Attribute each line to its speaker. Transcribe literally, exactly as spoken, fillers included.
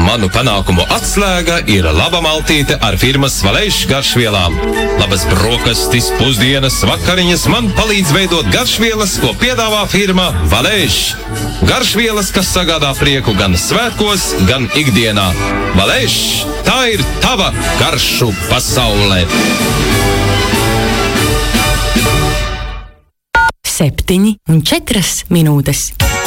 Speaker 1: Manu panākumu atslēga ir laba maltīte ar firmas Valēš garšvielām. Labas brokastis, pusdienas, vakariņas man palīdz veidot garšvielas, ko piedāvā firma Valēš. Garšvielas, kas sagādā prieku gan svētkos, gan ikdienā. Valēš, tā ir tava garšu pasaulē.
Speaker 2: Septiņi un četras minūtes.